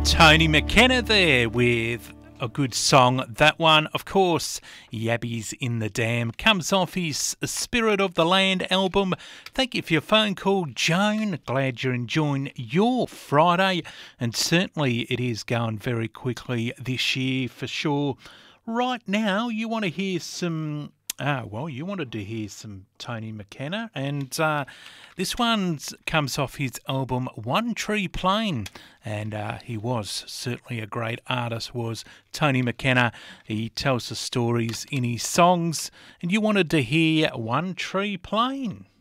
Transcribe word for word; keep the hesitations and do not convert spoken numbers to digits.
Tony McKenna there with a good song. That one, of course, Yabbies in the Dam, comes off his Spirit of the Land album. Thank you for your phone call, Joan. Glad you're enjoying your Friday, and certainly it is going very quickly this year for sure. Right now, you want to hear some... Ah, well, you wanted to hear some Tony McKenna, and uh, this one comes off his album One Tree Plain, and uh, he was certainly a great artist, was Tony McKenna. He tells the stories in his songs, and you wanted to hear One Tree Plain.